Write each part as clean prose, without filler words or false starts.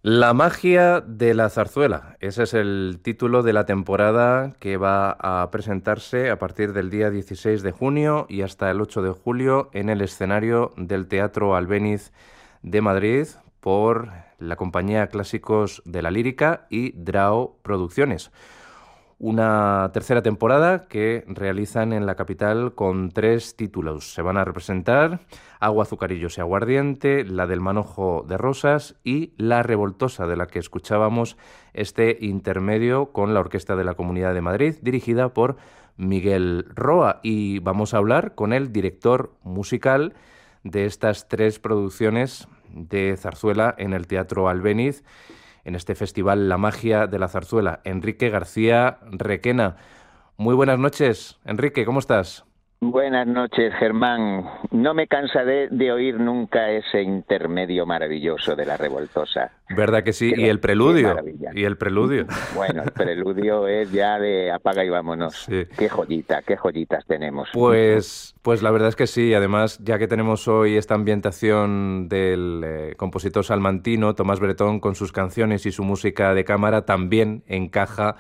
La magia de la zarzuela. Ese es el título de la temporada que va a presentarse a partir del día 16 de junio y hasta el 8 de julio en el escenario del Teatro Albéniz de Madrid por la Compañía Clásicos de la Lírica y Drao Producciones. Una tercera temporada que realizan en la capital con 3 títulos. Se van a representar Agua, Azucarillos y Aguardiente, La del Manojo de Rosas y La Revoltosa, de la que escuchábamos este intermedio con la Orquesta de la Comunidad de Madrid, dirigida por Miguel Roa. Y vamos a hablar con el director musical de estas 3 producciones de zarzuela en el Teatro Albéniz, en este festival La Magia de la Zarzuela, Enrique García Requena. Muy buenas noches, Enrique, ¿cómo estás? Buenas noches, Germán. No me cansaré de oír nunca ese intermedio maravilloso de La Revoltosa. ¿Verdad que sí? Y el preludio. Y el preludio. Bueno, el preludio es ya de apaga y vámonos. Sí. Qué joyitas tenemos. Pues la verdad es que sí. Además, ya que tenemos hoy esta ambientación del compositor salmantino, Tomás Bretón, con sus canciones y su música de cámara, también encaja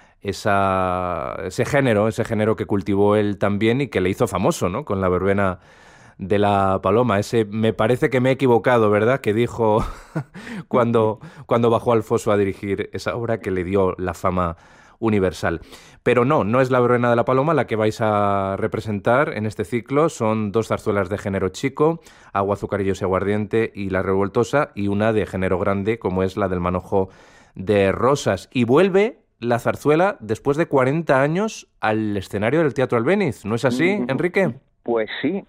ese género que cultivó él también y que le hizo famoso, ¿no? Con la verbena de la Paloma. Me parece que me he equivocado, ¿verdad? Que dijo cuando bajó al foso a dirigir esa obra que le dio la fama universal. Pero no es la verbena de la Paloma la que vais a representar en este ciclo. Son 2 zarzuelas de género chico, Agua, Azucarillos y Aguardiente, y La Revoltosa, y una de género grande, como es La del Manojo de Rosas. Y vuelve la zarzuela después de 40 años al escenario del Teatro Albéniz. ¿No es así, Enrique? Pues sí.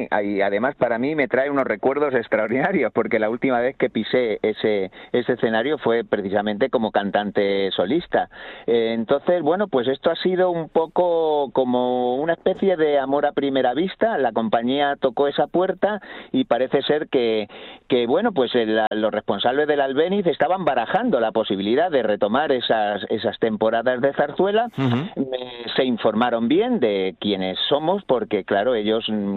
Y además para mí me trae unos recuerdos extraordinarios, porque la última vez que pisé ese escenario fue precisamente como cantante solista. Entonces, bueno, pues esto ha sido un poco como una especie de amor a primera vista. La compañía tocó esa puerta y parece ser que bueno, pues los responsables del Albéniz estaban barajando la posibilidad de retomar esas temporadas de zarzuela. Se informaron bien de quiénes somos, porque claro, ellos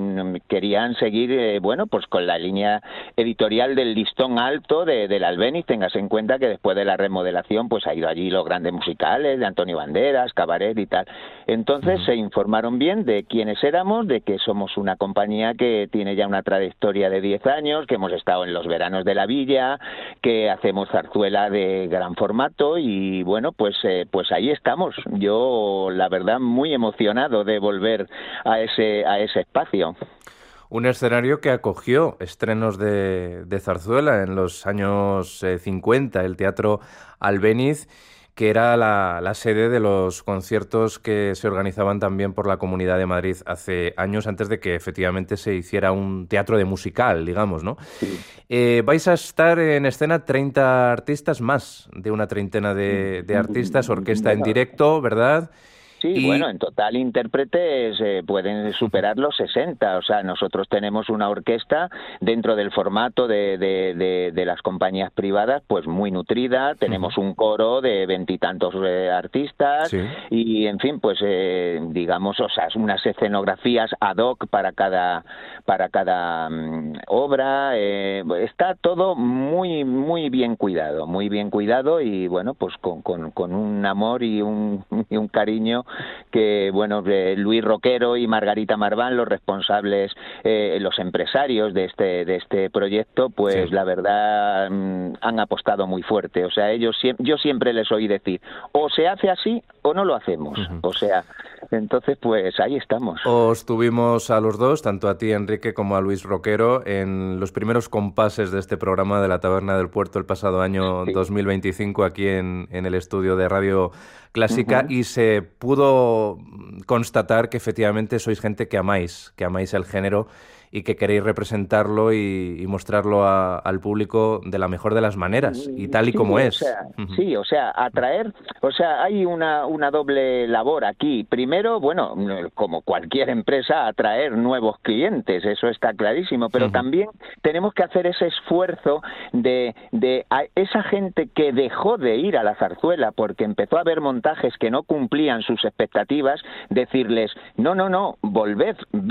querían seguir, bueno, pues con la línea editorial del listón alto del Albéniz. Téngase en cuenta que después de la remodelación pues ha ido allí los grandes musicales de Antonio Banderas, Cabaret y tal. Entonces se informaron bien de quiénes éramos, de que somos una compañía que tiene ya una trayectoria de 10 años, que hemos estado en los veranos de la villa, que hacemos zarzuela de gran formato y bueno, pues ahí estamos. Yo, la verdad, muy emocionado de volver a ese espacio. Un escenario que acogió estrenos de zarzuela en los años 50, el Teatro Albéniz, que era la sede de los conciertos que se organizaban también por la Comunidad de Madrid hace años, antes de que efectivamente se hiciera un teatro de musical, digamos, ¿no? Sí. Vais a estar en escena 30 artistas, más de una treintena de artistas, orquesta en directo, ¿verdad? Sí, bueno, en total intérpretes pueden superar los 60. O sea, nosotros tenemos una orquesta dentro del formato de las compañías privadas, pues muy nutrida. Tenemos un coro de 20 y tantos artistas. Sí. Y, en fin, pues digamos, o sea, unas escenografías ad hoc para cada obra. Está todo muy bien cuidado y, bueno, pues con un amor y un cariño que, bueno, Luis Roquero y Margarita Marván, los responsables, los empresarios de este proyecto, pues sí, la verdad han apostado muy fuerte. O sea, yo siempre les oí decir, o se hace así o no lo hacemos. O sea, entonces pues ahí estamos. Os tuvimos a los dos, tanto a ti, Enrique, como a Luis Roquero, en los primeros compases de este programa de la Taberna del Puerto el pasado año 2025 aquí en el estudio de Radio Clásica, y se pudo constatar que efectivamente sois gente que amáis el género y que queréis representarlo y mostrarlo al público de la mejor de las maneras y tal y como es. Sí, o sea, atraer, o sea, hay una doble labor aquí. Primero, bueno, como cualquier empresa, atraer nuevos clientes, eso está clarísimo, pero también tenemos que hacer ese esfuerzo de a esa gente que dejó de ir a la zarzuela porque empezó a haber montajes que no cumplían sus expectativas, decirles, no, volved, ved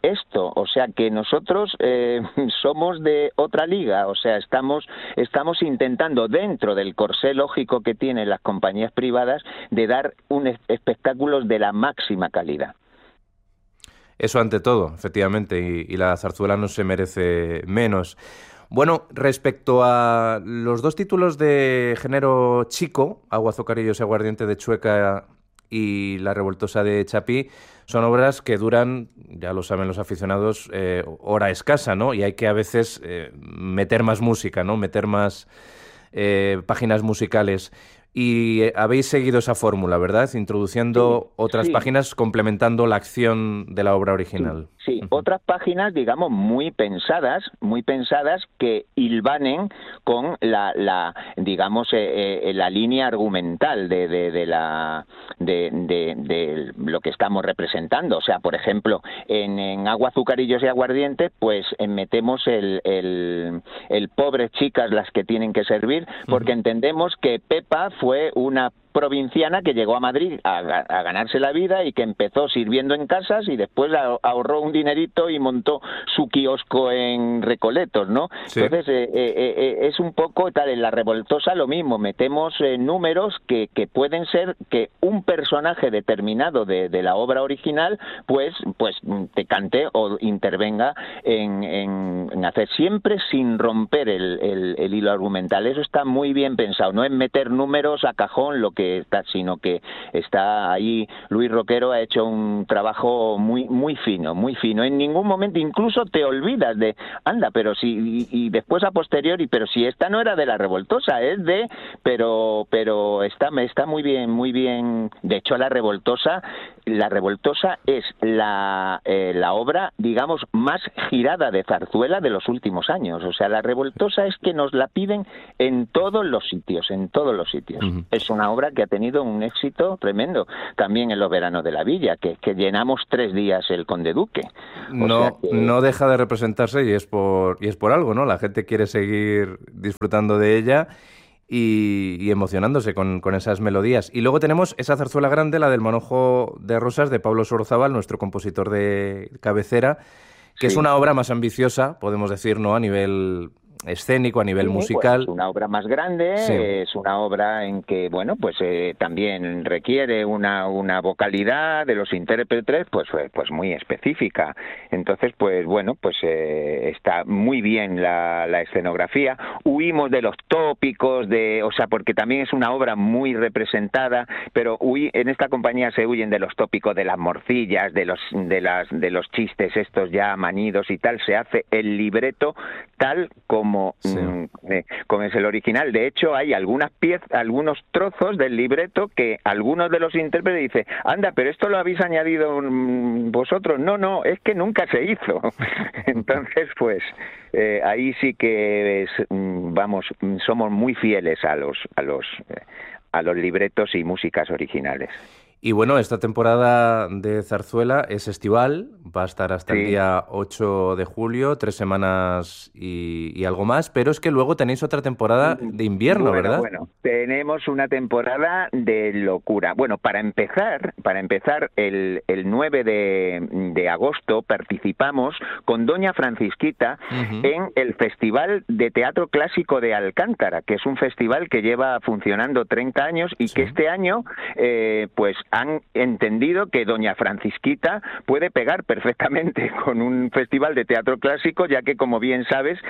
esto, o sea que nosotros somos de otra liga, o sea, estamos intentando, dentro del corsé lógico que tienen las compañías privadas, de dar un espectáculos de la máxima calidad. Eso ante todo, efectivamente, y la zarzuela no se merece menos. Bueno, respecto a los dos títulos de género chico, Agua, Azucarillos y Aguardiente de Chueca y La Revoltosa de Chapí, son obras que duran, ya lo saben los aficionados, hora escasa, ¿no? Y hay que a veces meter más música, ¿no? Meter más páginas musicales. Y habéis seguido esa fórmula, ¿verdad? Introduciendo otras páginas, complementando la acción de la obra original. Sí, otras páginas, digamos, muy pensadas que hilvanen con la digamos, la línea argumental de lo que estamos representando. O sea, por ejemplo, en Agua, Azucarillos y Aguardiente, pues metemos el pobres chicas las que tienen que servir, porque entendemos que Pepa fue una provinciana que llegó a Madrid a ganarse la vida y que empezó sirviendo en casas y después ahorró un dinerito y montó su kiosco en Recoletos, ¿no? Sí. Entonces, es un poco tal, en La Revoltosa lo mismo, metemos números que pueden ser que un personaje determinado de la obra original, pues te cante o intervenga en hacer, siempre sin romper el hilo argumental. Eso está muy bien pensado, no es meter números a cajón lo que está, sino que está ahí. Luis Roquero ha hecho un trabajo muy fino, muy fino. En ningún momento incluso te olvidas de, anda, pero si, y después a posteriori, pero si esta no era de La Revoltosa, es de, pero está muy bien, muy bien. De hecho, La Revoltosa es la obra, digamos, más girada de zarzuela de los últimos años. O sea, La Revoltosa es que nos la piden en todos los sitios, Es una obra que ha tenido un éxito tremendo. También en los veranos de la Villa, que llenamos 3 días el Conde Duque. No deja de representarse y es por algo, ¿no? La gente quiere seguir disfrutando de ella y emocionándose con esas melodías. Y luego tenemos esa zarzuela grande, la del Manojo de Rosas, de Pablo Sorozábal, nuestro compositor de cabecera, que es una obra más ambiciosa, podemos decir, ¿no? A nivel escénico, a nivel musical. Pues es una obra más grande, es una obra en que, bueno, pues también requiere una vocalidad de los intérpretes, pues muy específica. Entonces, pues bueno, pues está muy bien la escenografía. Huimos de los tópicos, o sea, porque también es una obra muy representada, pero en esta compañía se huyen de los tópicos de las morcillas, de los chistes estos ya manidos y tal. Se hace el libreto tal como es el original. De hecho, hay algunos trozos del libreto que algunos de los intérpretes dicen, anda, pero esto lo habéis añadido vosotros. No, es que nunca se hizo. Entonces, pues ahí sí que somos muy fieles a los libretos y músicas originales. Y bueno, esta temporada de zarzuela es estival, va a estar hasta el día 8 de julio, 3 semanas y algo más, pero es que luego tenéis otra temporada de invierno, ¿verdad? Bueno, tenemos una temporada de locura. Bueno, para empezar, el 9 de agosto participamos con Doña Francisquita en el Festival de Teatro Clásico de Alcántara, que es un festival que lleva funcionando 30 años y que este año, pues han entendido que Doña Francisquita puede pegar perfectamente con un festival de teatro clásico, ya que, como bien sabes,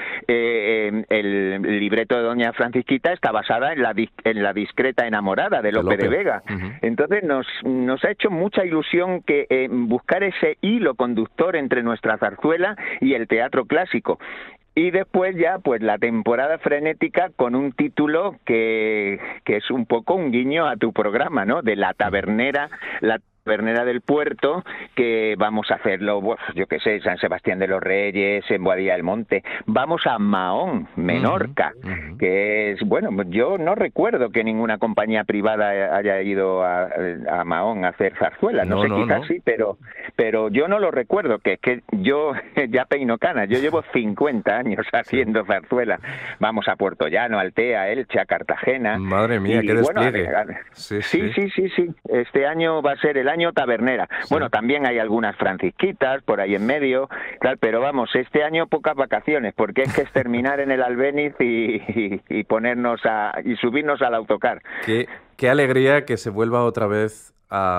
el libreto de Doña Francisquita está basada en la discreta enamorada de Lope de Vega. Entonces nos ha hecho mucha ilusión que buscar ese hilo conductor entre nuestra zarzuela y el teatro clásico. Y después ya, pues la temporada frenética con un título que es un poco un guiño a tu programa, ¿no? De La Tabernera del Puerto, que vamos a hacerlo, yo qué sé, San Sebastián de los Reyes, en Boadilla del Monte. Vamos a Mahón, Menorca, que es, bueno, yo no recuerdo que ninguna compañía privada haya ido a Mahón a hacer zarzuela. No sé, quizás sí, pero yo no lo recuerdo, que es que yo ya peino canas, yo llevo 50 años haciendo zarzuela. Vamos a Puerto Llano, Altea, Elche, Cartagena. Madre mía, qué despliegue. Sí. Este año va a ser el año año tabernera. Sí. Bueno, también hay algunas francisquitas por ahí en medio, tal, pero vamos, este año pocas vacaciones, porque es que es terminar en el Albéniz y ponernos y subirnos al autocar. Qué alegría que se vuelva otra vez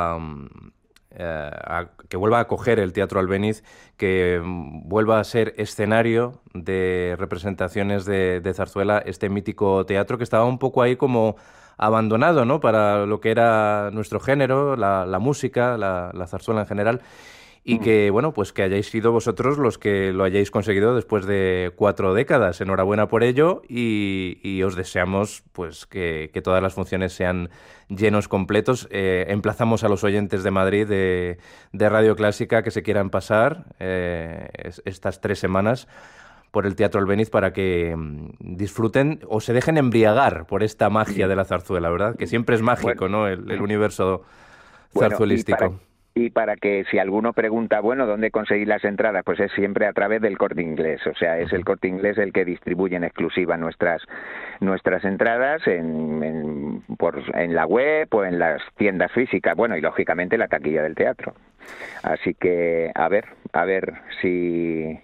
que vuelva a acoger el Teatro Albéniz, que vuelva a ser escenario de representaciones de zarzuela, este mítico teatro que estaba un poco ahí como abandonado, ¿no?, para lo que era nuestro género, la música, la zarzuela en general, y que, bueno, pues que hayáis sido vosotros los que lo hayáis conseguido después de 4 décadas. Enhorabuena por ello y os deseamos pues que todas las funciones sean llenos completos. Emplazamos a los oyentes de Madrid de Radio Clásica que se quieran pasar estas 3 semanas por el Teatro Albéniz para que disfruten o se dejen embriagar por esta magia de la zarzuela, ¿verdad? Que siempre es mágico, ¿no?, el universo zarzuelístico. Y para que si alguno pregunta, bueno, ¿dónde conseguir las entradas? Pues es siempre a través del Corte Inglés. O sea, es el Corte Inglés el que distribuye en exclusiva nuestras entradas en la web o en las tiendas físicas. Bueno, y lógicamente la taquilla del teatro. Así que, a ver si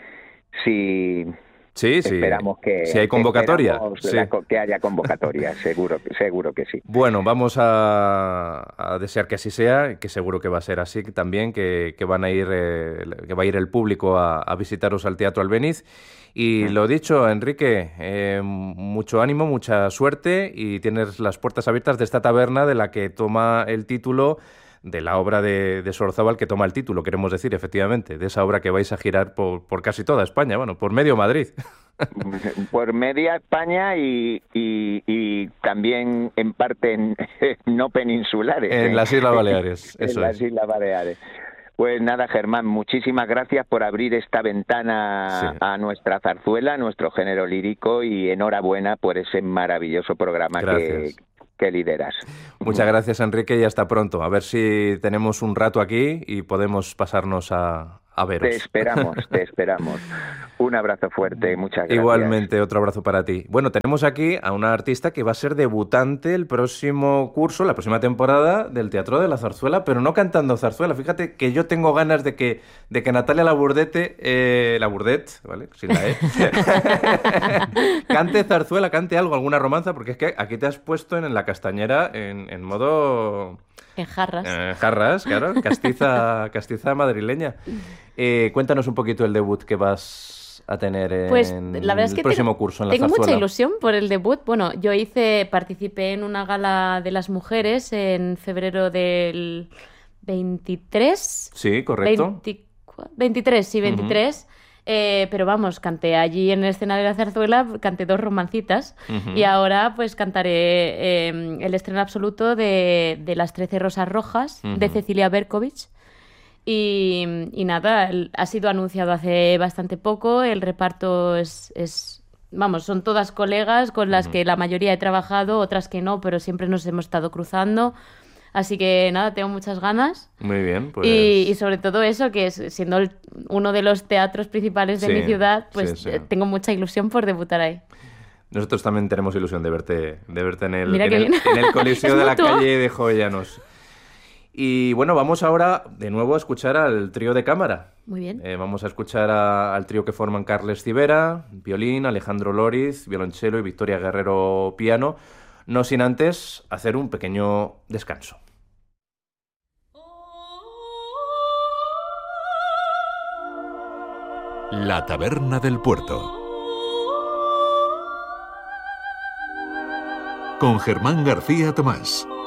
esperamos que si hay convocatoria, que haya convocatoria, seguro que sí. Bueno, vamos a desear que así sea, que seguro que va a ser así también, que va a ir el público a visitaros al Teatro Albéniz. Y lo dicho, Enrique, mucho ánimo, mucha suerte, y tienes las puertas abiertas de esta taberna de la que toma el título, de la obra de Sorozábal que toma el título, queremos decir, efectivamente, de esa obra que vais a girar por casi toda España, bueno, por medio Madrid. Por media España y también en parte no peninsulares. En las Islas Baleares, eso en las Islas Baleares. Pues nada, Germán, muchísimas gracias por abrir esta ventana a nuestra zarzuela, a nuestro género lírico, y enhorabuena por ese maravilloso programa que lideras. Muchas gracias, Enrique, y hasta pronto. A ver si tenemos un rato aquí y podemos pasarnos a veros. Te esperamos. Un abrazo fuerte, muchas gracias. Igualmente, otro abrazo para ti. Bueno, tenemos aquí a una artista que va a ser debutante el próximo curso, la próxima temporada del Teatro de la Zarzuela, pero no cantando zarzuela. Fíjate que yo tengo ganas de que Natalia Labourdet, ¿vale? Sin la E, cante zarzuela, cante algo, alguna romanza, porque es que aquí te has puesto en la castañera en modo... En jarras. Jarras, claro, castiza madrileña. Cuéntanos un poquito el debut que vas a tener el próximo curso en la zarzuela. Tengo mucha ilusión por el debut. Bueno, yo participé en una gala de las mujeres en febrero del 23. Sí, correcto. 23. Pero vamos, canté allí en el escenario de la zarzuela, canté 2 romancitas, y ahora pues cantaré el estreno absoluto de Las 13 Rosas Rojas, de Cecilia Berkovich. Y nada, ha sido anunciado hace bastante poco. El reparto son todas colegas con las que la mayoría he trabajado, otras que no, pero siempre nos hemos estado cruzando. Así que nada, tengo muchas ganas. Muy bien, pues... Y sobre todo eso, que siendo uno de los teatros principales de mi ciudad, pues tengo mucha ilusión por debutar ahí. Nosotros también tenemos ilusión de verte en el Coliseo de la calle de Jovellanos. Y bueno, vamos ahora de nuevo a escuchar al trío de cámara. Muy bien. Vamos a escuchar al trío que forman Carles Civera, violín, Alejandro Loriz, violonchelo, y Victoria Guerrero, piano. No sin antes hacer un pequeño descanso. La Taberna del Puerto, con Germán García Tomás.